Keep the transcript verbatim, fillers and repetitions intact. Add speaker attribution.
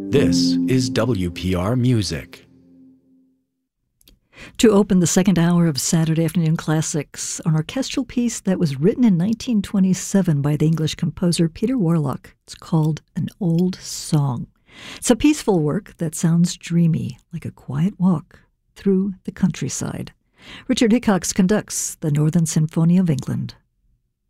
Speaker 1: This is W P R Music.
Speaker 2: To open the second hour of Saturday Afternoon Classics, an orchestral piece that was written in nineteen twenty-seven by the English composer Peter Warlock. It's called An Old Song. It's a peaceful work that sounds dreamy, like a quiet walk through the countryside. Richard Hickox conducts the Northern Symphony of England.